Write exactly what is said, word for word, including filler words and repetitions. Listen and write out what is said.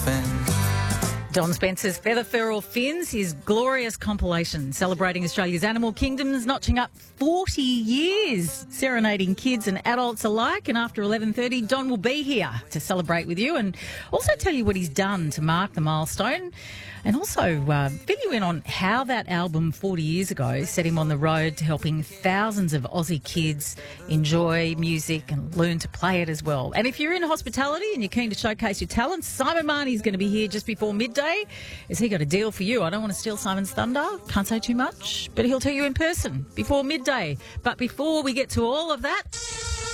spend. Don Spencer's Feather Feral Fins, his glorious compilation celebrating Australia's animal kingdoms, notching up forty years, serenading kids and adults alike. And after eleven thirty, Don will be here to celebrate with you and also tell you what he's done to mark the milestone, and also uh, fill you in on how that album forty years ago set him on the road to helping thousands of Aussie kids enjoy music and learn to play it as well. And if you're in hospitality and you're keen to showcase your talents, Simon Marnie's going to be here just before midday. Has he got a deal for you? I don't want to steal Simon's thunder, can't say too much, but he'll tell you in person before midday. But before we get to all of that,